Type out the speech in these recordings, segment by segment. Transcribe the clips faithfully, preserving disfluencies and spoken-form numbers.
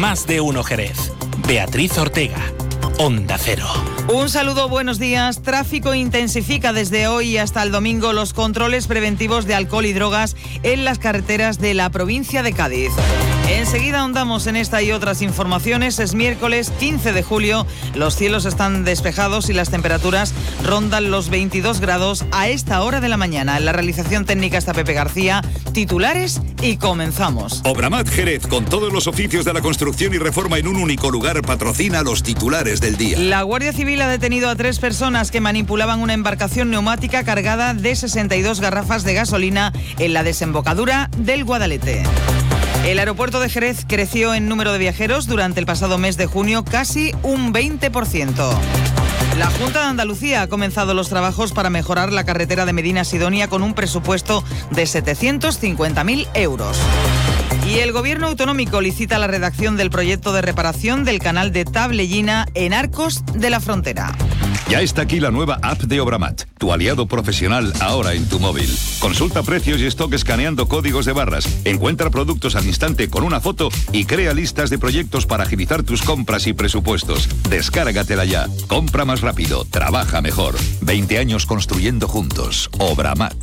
Más de Uno Jerez. Beatriz Ortega. Onda Cero. Un saludo, buenos días. Tráfico intensifica desde hoy hasta el domingo los controles preventivos de alcohol y drogas en las carreteras de la provincia de Cádiz. Enseguida ahondamos en esta y otras informaciones. Es miércoles quince de julio, los cielos están despejados y las temperaturas rondan los veintidós grados a esta hora de la mañana. En la realización técnica está Pepe García, titulares y comenzamos. Obramat Jerez, con todos los oficios de la construcción y reforma en un único lugar, patrocina los titulares del día. La Guardia Civil ha detenido a tres personas que manipulaban una embarcación neumática cargada de sesenta y dos garrafas de gasolina en la desembocadura del Guadalete. El aeropuerto de Jerez creció en número de viajeros durante el pasado mes de junio casi un veinte por ciento. La Junta de Andalucía ha comenzado los trabajos para mejorar la carretera de Medina-Sidonia con un presupuesto de setecientos cincuenta mil euros. Y el Gobierno autonómico licita la redacción del proyecto de reparación del canal de Tablellina en Arcos de la Frontera. Ya está aquí la nueva app de Obramat, tu aliado profesional ahora en tu móvil. Consulta precios y stock escaneando códigos de barras, encuentra productos al instante con una foto y crea listas de proyectos para agilizar tus compras y presupuestos. Descárgatela ya. Compra más rápido, trabaja mejor. veinte años construyendo juntos. Obramat.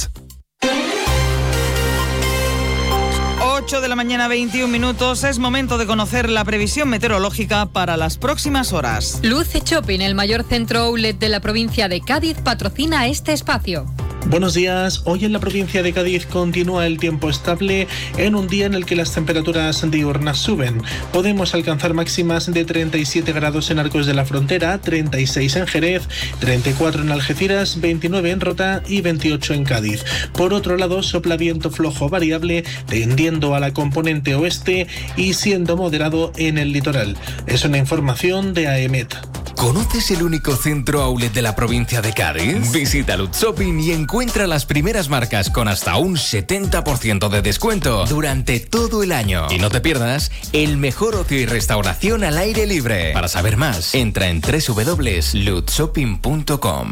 ocho de la mañana, veintiún minutos. Es momento de conocer la previsión meteorológica para las próximas horas. Luce Shopping, el mayor centro outlet de la provincia de Cádiz, patrocina este espacio. Buenos días. Hoy en la provincia de Cádiz continúa el tiempo estable en un día en el que las temperaturas diurnas suben. Podemos alcanzar máximas de treinta y siete grados en Arcos de la Frontera, treinta y seis en Jerez, treinta y cuatro en Algeciras, veintinueve en Rota y veintiocho en Cádiz. Por otro lado, sopla viento flojo variable tendiendo a la componente oeste y siendo moderado en el litoral. Es una información de AEMET. ¿Conoces el único centro outlet de la provincia de Cádiz? Visita Lutz Shopping y encuentra las primeras marcas con hasta un setenta por ciento de descuento durante todo el año. Y no te pierdas el mejor ocio y restauración al aire libre. Para saber más, entra en doble u doble u doble u punto lutz shopping punto com.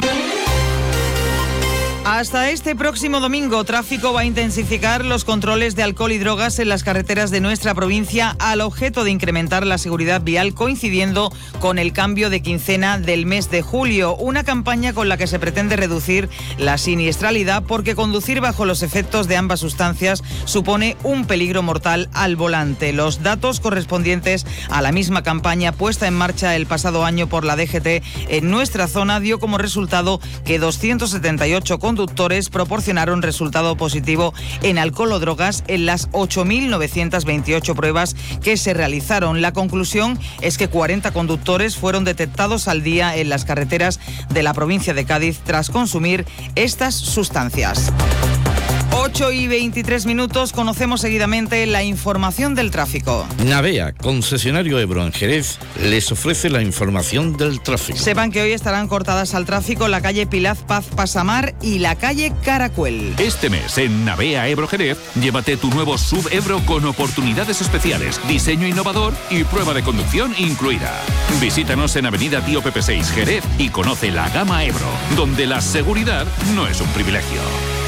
Hasta este próximo domingo, tráfico va a intensificar los controles de alcohol y drogas en las carreteras de nuestra provincia al objeto de incrementar la seguridad vial coincidiendo con el cambio de quincena del mes de julio. Una campaña con la que se pretende reducir la siniestralidad porque conducir bajo los efectos de ambas sustancias supone un peligro mortal al volante. Los datos correspondientes a la misma campaña puesta en marcha el pasado año por la D G T en nuestra zona dio como resultado que doscientos setenta y ocho conductores proporcionaron resultado positivo en alcohol o drogas en las ocho mil novecientas veintiocho pruebas que se realizaron. La conclusión es que cuarenta conductores fueron detectados al día en las carreteras de la provincia de Cádiz tras consumir estas sustancias. ocho y veintitrés minutos, conocemos seguidamente la información del tráfico. Navea, concesionario Ebro en Jerez, les ofrece la información del tráfico. Sepan que hoy estarán cortadas al tráfico la calle Pilaz Paz Pasamar y la calle Caracuel. Este mes en Navea Ebro Jerez, llévate tu nuevo S U V Ebro con oportunidades especiales, diseño innovador y prueba de conducción incluida. Visítanos en Avenida Tío Pepe seis Jerez y conoce la gama Ebro, donde la seguridad no es un privilegio.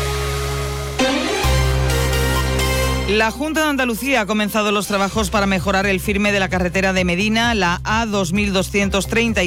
La Junta de Andalucía ha comenzado los trabajos para mejorar el firme de la carretera de Medina, la A dos mil doscientos treinta y